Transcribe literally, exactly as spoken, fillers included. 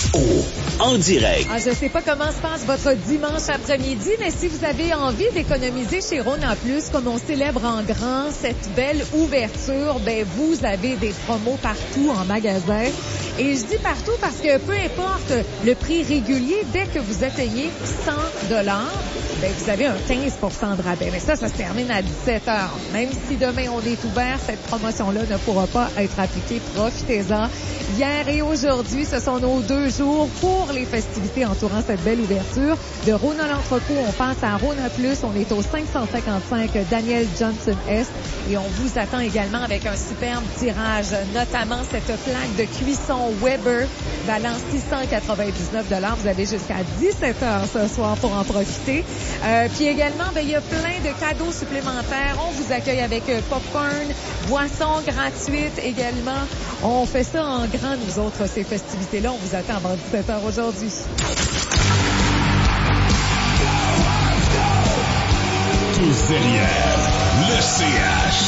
en direct. Ah, je sais pas comment se passe votre dimanche après-midi, mais si vous avez envie d'économiser chez Rona Plus, comme on célèbre en grand cette belle ouverture, ben vous avez des promos partout en magasin. Et je dis partout parce que peu importe le prix régulier, dès que vous atteignez cent dollars, ben vous avez un quinze pour cent de rabais. Mais ça, ça se termine à dix-sept heures. Même si demain on est ouvert, cette promotion-là ne pourra pas être appliquée. Profitez-en. Hier et aujourd'hui, ce sont nos deux jours pour les festivités entourant cette belle ouverture. De Rona l'entrepôt, on passe à Rona Plus. On est au cinq cent cinquante-cinq Daniel Johnson Est. Et on vous attend également avec un superbe tirage, notamment cette plaque de cuisson Weber valant six cent quatre-vingt-dix-neuf dollars. Vous avez jusqu'à dix-sept heures ce soir pour en profiter. Euh, puis également, ben, il y a plein de cadeaux supplémentaires. On vous accueille avec euh, popcorn, boissons gratuites également. On fait ça en grand, nous autres, ces festivités-là. On vous attend avant dix-sept heures aujourd'hui. Tous derrière le C H.